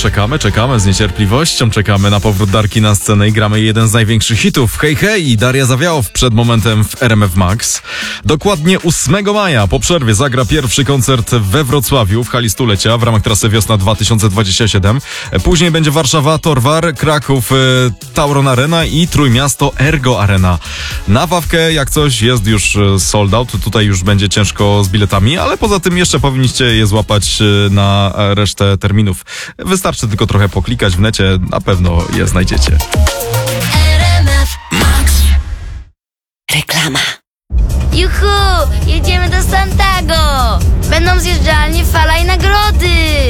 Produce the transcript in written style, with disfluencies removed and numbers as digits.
Czekamy z niecierpliwością, czekamy na powrót Darki na scenę i gramy jeden z największych hitów. Hej, hej! I Daria Zawiałow przed momentem w RMF Max. Dokładnie 8 maja po przerwie zagra pierwszy koncert we Wrocławiu w hali stulecia w ramach trasy Wiosna 2027. Później będzie Warszawa, Torwar, Kraków, Tauron Arena i Trójmiasto Ergo Arena. Na Wawkę jak coś jest już sold out, tutaj już będzie ciężko z biletami, ale poza tym jeszcze powinniście je złapać na resztę terminów. Wystarczy tylko trochę poklikać w necie, na pewno je znajdziecie. RMF Max. Reklama. Juhu! Jedziemy do Santago! Będą zjeżdżalnie, fala i nagrody!